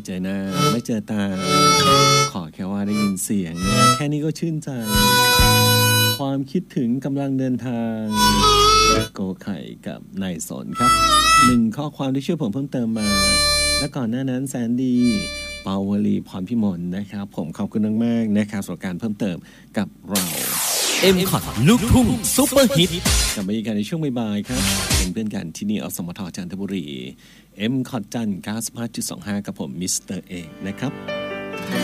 จอหน้าไม่เจอตาขอแค่ว่าได้ยินเสียงแค่นี้ก็ชื่นใจความคิดถึงกำลังเดินทางโกไข่กับนายสนครับ1ข้อความที่ช่วยผมเพิ่มเติมมาและก่อนหน้านั้นแสนดีเปาวลีพรพิมลนะครับผมขอบคุณมากๆนะครับสำหรับการเพิ่มเติมกับเรา M-Cut ลูกทุ่งซุปเปอร์ฮิตกลับมาอีกกันในช่วงบ่ายๆครับเป็นเพื่อนกันที่นี่อสมทจันทบุรี M-Cut จันทร์ 95.25 กับผมมิสเตอร์เอกนะครับ